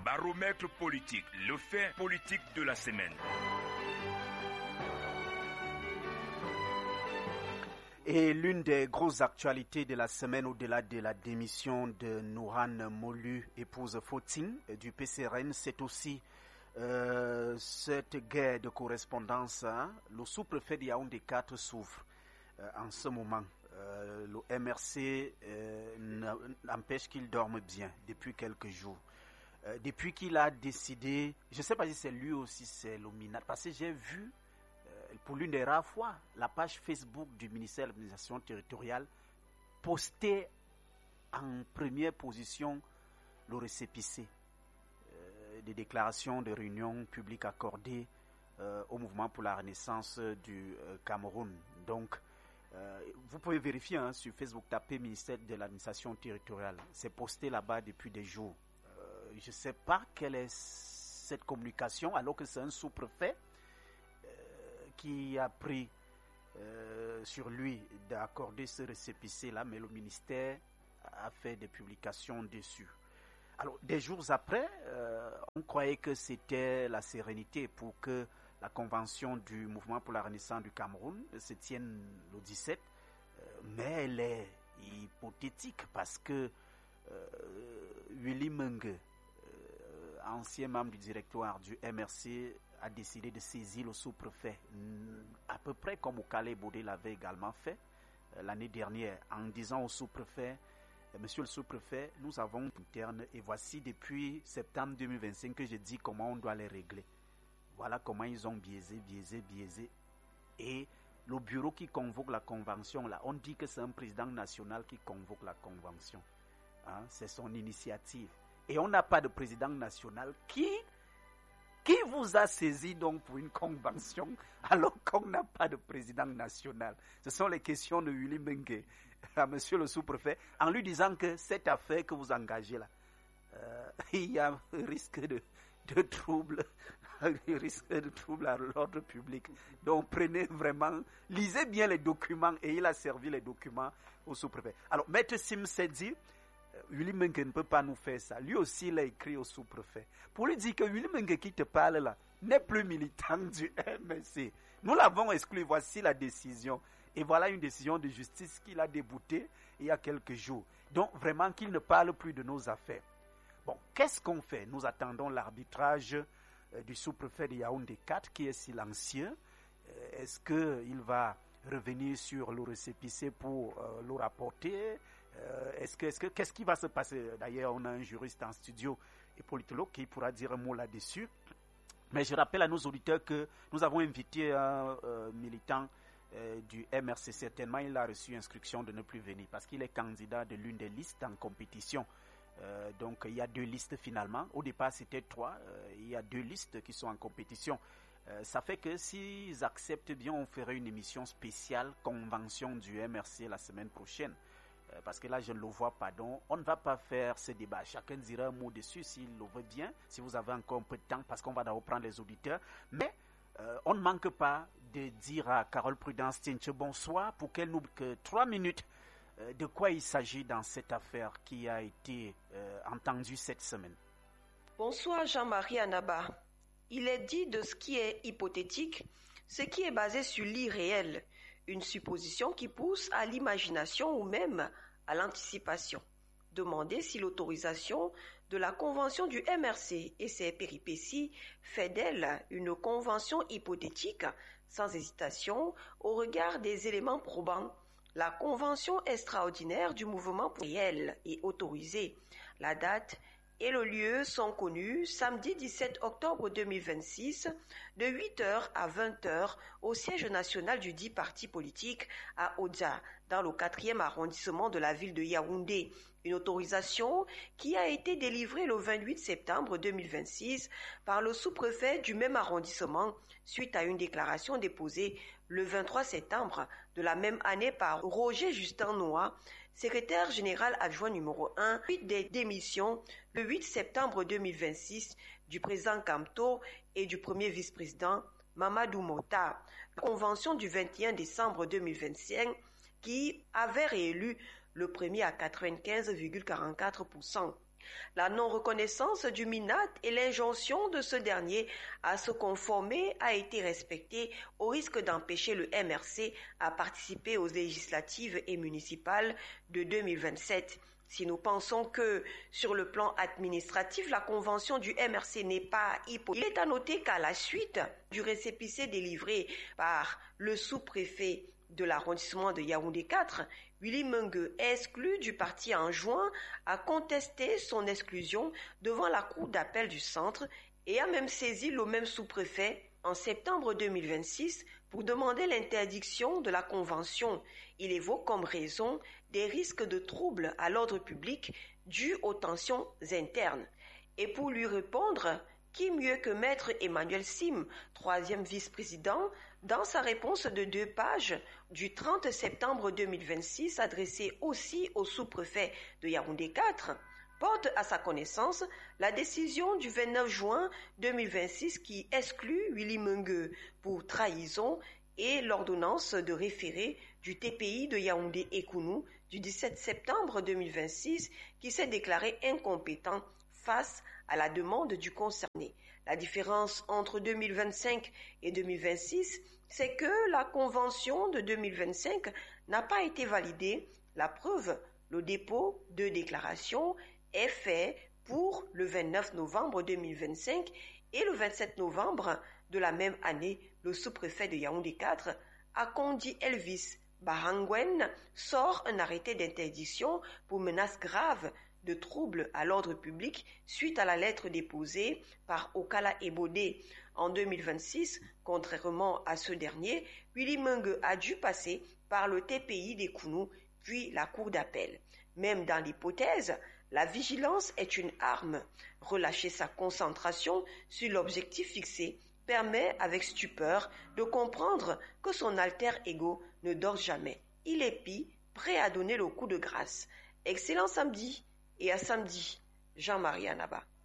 Baromètre politique, le fait politique de la semaine. Et l'une des grosses actualités de la semaine, au-delà de la démission de Nourhan Molu, épouse Fauting du PCRN, c'est aussi cette guerre de correspondance. Le sous-préfet de Yaoundé 4 souffre en ce moment. Le MRC n'empêche qu'il dorme bien depuis quelques jours. Depuis qu'il a décidé, je ne sais pas si c'est lui aussi, c'est l'Ominat, parce que j'ai vu pour l'une des rares fois, la page Facebook du ministère de l'administration territoriale postait en première position le récépissé des déclarations de réunions publiques accordées au mouvement pour la renaissance du Cameroun. Donc, vous pouvez vérifier sur Facebook, taper ministère de l'administration territoriale. C'est posté là-bas depuis des jours. Je ne sais pas quelle est cette communication, alors que c'est un sous-préfet qui a pris sur lui d'accorder ce récépissé-là, mais le ministère a fait des publications dessus. Alors, des jours après, on croyait que c'était la sérénité pour que la convention du mouvement pour la renaissance du Cameroun se tienne le 17, mais elle est hypothétique parce que Willy Menge, ancien membre du directoire du MRC, a décidé de saisir le sous-préfet, à peu près comme Okale Bodé l'avait également fait l'année dernière, en disant au sous-préfet, monsieur le sous-préfet, nous avons une interne et voici depuis septembre 2025 que je dis comment on doit les régler. Voilà comment ils ont biaisé. Et le bureau qui convoque la convention, là, on dit que c'est un président national qui convoque la convention. C'est son initiative. Et on n'a pas de président national qui vous a saisi donc pour une convention alors qu'on n'a pas de président national? Ce sont les questions de Willy Menge à monsieur le sous-préfet en lui disant que cette affaire que vous engagez là, il y a un risque de trouble, à l'ordre public. Donc prenez vraiment, lisez bien les documents, et il a servi les documents au sous-préfet. Alors Maître Sim s'est dit, Willy Menge ne peut pas nous faire ça. Lui aussi, il a écrit au sous-préfet pour lui dire que Willy Menge qui te parle là n'est plus militant du MSC. Nous l'avons exclu, voici la décision. Et voilà une décision de justice qu'il a déboutée il y a quelques jours. Donc vraiment qu'il ne parle plus de nos affaires. Bon, qu'est-ce qu'on fait? Nous attendons l'arbitrage du sous-préfet de Yaoundé 4 qui est silencieux. Est-ce qu'il va revenir sur le récépissé pour le rapporter? Qu'est-ce qui va se passer? D'ailleurs, on a un juriste en studio et politologue qui pourra dire un mot là-dessus. Mais je rappelle à nos auditeurs que nous avons invité un militant du MRC. Certainement, il a reçu instruction de ne plus venir parce qu'il est candidat de l'une des listes en compétition. Donc, il y a 2 listes finalement. Au départ, c'était 3. Il y a 2 listes qui sont en compétition. Ça fait que s'ils acceptent bien, on ferait une émission spéciale convention du MRC la semaine prochaine. Parce que là, je ne le vois pas. Donc, on ne va pas faire ce débat. Chacun dira un mot dessus s'il le veut bien, si vous avez encore un peu de temps, parce qu'on va d'abord prendre les auditeurs. Mais on ne manque pas de dire à Carole Prudence Tienche bonsoir pour qu'elle nous que 3 minutes de quoi il s'agit dans cette affaire qui a été entendue cette semaine. Bonsoir Jean-Marie Anaba. Il est dit de ce qui est hypothétique, ce qui est basé sur l'irréel, une supposition qui pousse à l'imagination ou même à l'anticipation. Demander si l'autorisation de la convention du MRC et ses péripéties fait d'elle une convention hypothétique, sans hésitation, au regard des éléments probants. La convention extraordinaire du mouvement réel est autorisée. La date et le lieu sont connus, samedi 17 octobre 2026, de 8h à 20h au siège national du dit parti politique à Odza, dans le 4e arrondissement de la ville de Yaoundé. Une autorisation qui a été délivrée le 28 septembre 2026 par le sous-préfet du même arrondissement suite à une déclaration déposée le 23 septembre de la même année par Roger Justin Noah, secrétaire général adjoint numéro 1, suite des démissions le 8 septembre 2026 du président Kamto et du premier vice-président Mamadou Mota. La convention du 21 décembre 2025 qui avait réélu le premier à 95,44%. La non-reconnaissance du MINAT et l'injonction de ce dernier à se conformer a été respectée au risque d'empêcher le MRC à participer aux législatives et municipales de 2027. Si nous pensons que, sur le plan administratif, la convention du MRC n'est pas hypothétique, il est à noter qu'à la suite du récépissé délivré par le sous-préfet de l'arrondissement de Yaoundé 4, Willy Meungue, exclu du parti en juin, a contesté son exclusion devant la cour d'appel du centre et a même saisi le même sous-préfet en septembre 2026 pour demander l'interdiction de la convention. Il évoque comme raison des risques de troubles à l'ordre public dus aux tensions internes. Et pour lui répondre, qui mieux que maître Emmanuel Sim, troisième vice-président, dans sa réponse de 2 pages du 30 septembre 2026 adressée aussi au sous-préfet de Yaoundé 4, porte à sa connaissance la décision du 29 juin 2026 qui exclut Willy Meungue pour trahison et l'ordonnance de référé du TPI de Yaoundé Ekounou du 17 septembre 2026 qui s'est déclaré incompétent face à la demande du concerné. La différence entre 2025 et 2026, c'est que la convention de 2025 n'a pas été validée. La preuve, le dépôt de déclaration est fait pour le 29 novembre 2025 et le 27 novembre de la même année, le sous-préfet de Yaoundé 4, Akondi Elvis Barangwen, sort un arrêté d'interdiction pour menaces graves de troubles à l'ordre public suite à la lettre déposée par Okala Ebodé en 2026. Contrairement à ce dernier, Willy Meungue a dû passer par le TPI des Kounou puis la cour d'appel. Même dans l'hypothèse, la vigilance est une arme. Relâcher sa concentration sur l'objectif fixé permet avec stupeur de comprendre que son alter ego ne dort jamais. Il épie, prêt à donner le coup de grâce. Excellent samedi et à samedi, Jean-Marie Anaba.